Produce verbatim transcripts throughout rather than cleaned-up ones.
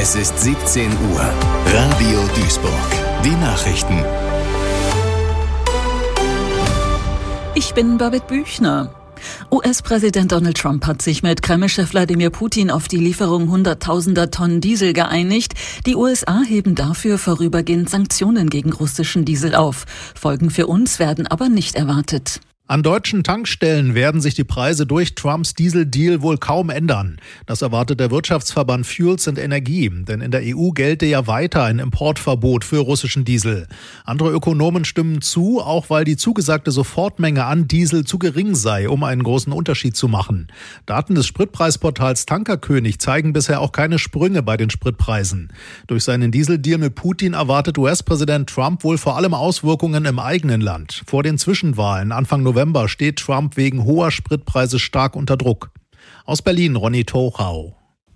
Es ist siebzehn Uhr. Radio Duisburg. Die Nachrichten. Ich bin Babette Büchner. U S-Präsident Donald Trump hat sich mit Kreml-Chef Wladimir Putin auf die Lieferung hunderttausender Tonnen Diesel geeinigt. Die U S A heben dafür vorübergehend Sanktionen gegen russischen Diesel auf. Folgen für uns werden aber nicht erwartet. An deutschen Tankstellen werden sich die Preise durch Trumps Dieseldeal wohl kaum ändern. Das erwartet der Wirtschaftsverband Fuels and Energie, denn in der E U gelte ja weiter ein Importverbot für russischen Diesel. Andere Ökonomen stimmen zu, auch weil die zugesagte Sofortmenge an Diesel zu gering sei, um einen großen Unterschied zu machen. Daten des Spritpreisportals Tankerkönig zeigen bisher auch keine Sprünge bei den Spritpreisen. Durch seinen Dieseldeal mit Putin erwartet U S-Präsident Trump wohl vor allem Auswirkungen im eigenen Land. Vor den Zwischenwahlen Anfang November steht Trump wegen hoher Spritpreise stark unter Druck. Aus Berlin, Ronny Tochau.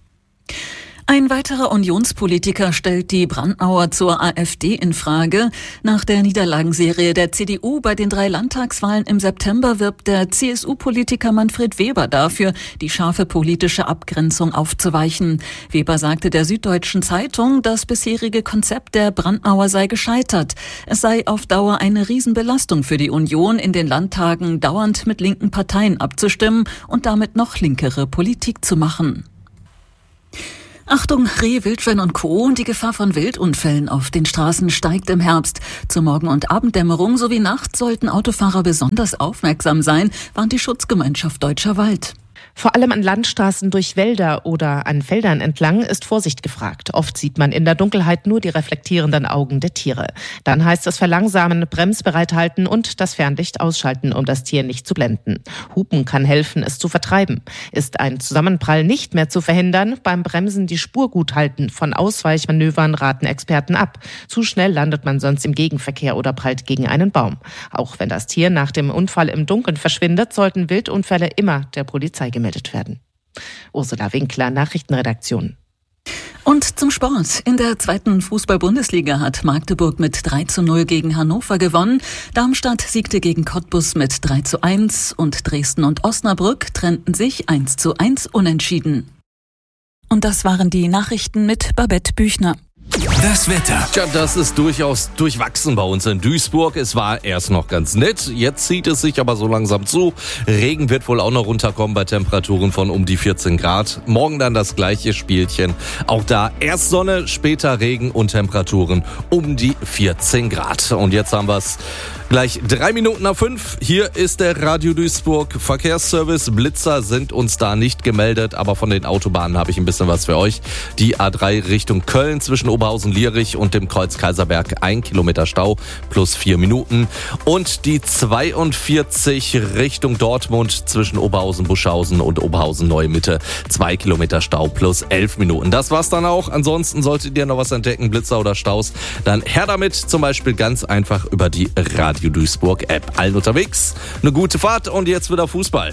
Ein weiterer Unionspolitiker stellt die Brandmauer zur AfD in Frage. Nach der Niederlagenserie der C D U bei den drei Landtagswahlen im September wirbt der C S U-Politiker Manfred Weber dafür, die scharfe politische Abgrenzung aufzuweichen. Weber sagte der Süddeutschen Zeitung, das bisherige Konzept der Brandmauer sei gescheitert. Es sei auf Dauer eine Riesenbelastung für die Union, in den Landtagen dauernd mit linken Parteien abzustimmen und damit noch linkere Politik zu machen. Achtung, Rehe, Wildschwein und Co. Die Gefahr von Wildunfällen auf den Straßen steigt im Herbst. Zur Morgen- und Abenddämmerung sowie nachts sollten Autofahrer besonders aufmerksam sein, warnt die Schutzgemeinschaft Deutscher Wald. Vor allem an Landstraßen durch Wälder oder an Feldern entlang ist Vorsicht gefragt. Oft sieht man in der Dunkelheit nur die reflektierenden Augen der Tiere. Dann heißt es verlangsamen, bremsbereit halten und das Fernlicht ausschalten, um das Tier nicht zu blenden. Hupen kann helfen, es zu vertreiben. Ist ein Zusammenprall nicht mehr zu verhindern, beim Bremsen die Spur gut halten. Von Ausweichmanövern raten Experten ab. Zu schnell landet man sonst im Gegenverkehr oder prallt gegen einen Baum. Auch wenn das Tier nach dem Unfall im Dunkeln verschwindet, sollten Wildunfälle immer der Polizei gemeldet werden. Ursula Winkler, Nachrichtenredaktion. Und zum Sport. In der zweiten Fußball-Bundesliga hat Magdeburg mit drei zu null gegen Hannover gewonnen. Darmstadt siegte gegen Cottbus mit drei zu eins und Dresden und Osnabrück trennten sich eins zu eins unentschieden. Und das waren die Nachrichten mit Babette Büchner. Das Wetter. Tja, das ist durchaus durchwachsen bei uns in Duisburg. Es war erst noch ganz nett, jetzt zieht es sich aber so langsam zu. Regen wird wohl auch noch runterkommen bei Temperaturen von um die vierzehn Grad. Morgen dann das gleiche Spielchen. Auch da erst Sonne, später Regen und Temperaturen um die vierzehn Grad. Und jetzt haben wir es gleich drei Minuten nach fünf. Hier ist der Radio Duisburg Verkehrsservice. Blitzer sind uns da nicht gemeldet, aber von den Autobahnen habe ich ein bisschen was für euch. Die A drei Richtung Köln zwischen Oberhausen-Lierich und dem Kreuz Kaiserberg, ein Kilometer Stau plus vier Minuten. Und die zweiundvierzig Richtung Dortmund zwischen Oberhausen-Buschhausen und Oberhausen-Neue Mitte, zwei Kilometer Stau plus elf Minuten. Das war's dann auch. Ansonsten solltet ihr noch was entdecken, Blitzer oder Staus, dann her damit, zum Beispiel ganz einfach über die Radio Duisburg App. Allen unterwegs, eine gute Fahrt und jetzt wieder Fußball.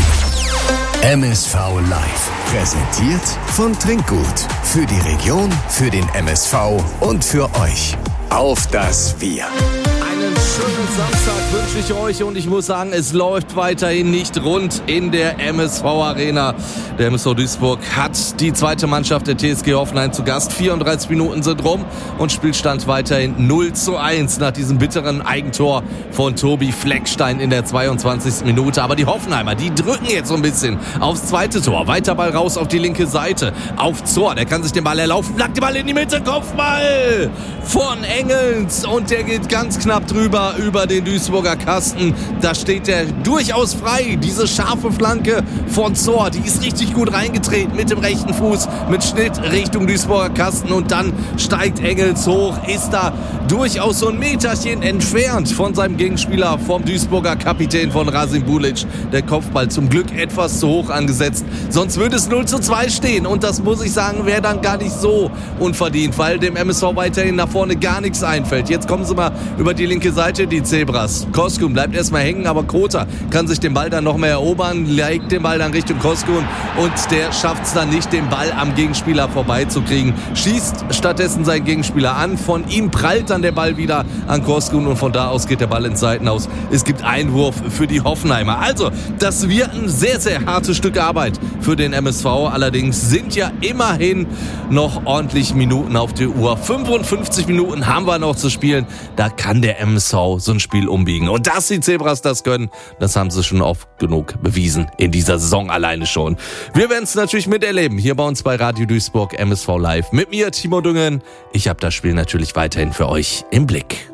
M S V Live. Präsentiert von Trinkgut. Für die Region, für den M S V und für euch. Auf das Wir. Einen schönen Samstag wünsche ich euch und ich muss sagen, es läuft weiterhin nicht rund in der M S V-Arena. Der M S V Duisburg hat die zweite Mannschaft der T S G Hoffenheim zu Gast. vierunddreißig Minuten sind rum und Spielstand weiterhin null zu eins nach diesem bitteren Eigentor von Tobi Fleckstein in der zweiundzwanzigsten Minute. Aber die Hoffenheimer, die drücken jetzt so ein bisschen aufs zweite Tor. Weiter Ball raus auf die linke Seite. Auf Zor, der kann sich den Ball erlaufen. Flankt den Ball in die Mitte, Kopfball von Engels und der geht ganz knapp drüber über den Duisburger Kasten. Da steht der durchaus frei. Diese scharfe Flanke von Zor, die ist richtig gut reingetreten mit dem rechten Fuß, mit Schnitt Richtung Duisburger Kasten und dann steigt Engels hoch, ist da durchaus so ein Meterchen entfernt von seinem Gegenspieler, vom Duisburger Kapitän von Rasim Bulic. Der Kopfball zum Glück etwas zu hoch angesetzt, sonst würde es null zu zwei stehen und das muss ich sagen, wäre dann gar nicht so unverdient, weil dem M S V weiterhin nach vorne gar nichts einfällt. Jetzt kommen sie mal über die linke Seite Seite die Zebras. Koskun bleibt erstmal hängen, aber Kota kann sich den Ball dann noch mehr erobern, legt den Ball dann Richtung Koskun und der schafft es dann nicht, den Ball am Gegenspieler vorbeizukriegen. Schießt stattdessen seinen Gegenspieler an, von ihm prallt dann der Ball wieder an Koskun und von da aus geht der Ball ins Seitenhaus. Es gibt Einwurf für die Hoffenheimer. Also, das wird ein sehr, sehr hartes Stück Arbeit für den M S V. Allerdings sind ja immerhin noch ordentlich Minuten auf der Uhr. fünfundfünfzig Minuten haben wir noch zu spielen. Da kann der M S V so ein Spiel umbiegen. Und dass die Zebras das können, das haben sie schon oft genug bewiesen in dieser Saison alleine schon. Wir werden es natürlich miterleben hier bei uns bei Radio Duisburg M S V Live. Mit mir, Timo Düngen. Ich habe das Spiel natürlich weiterhin für euch im Blick.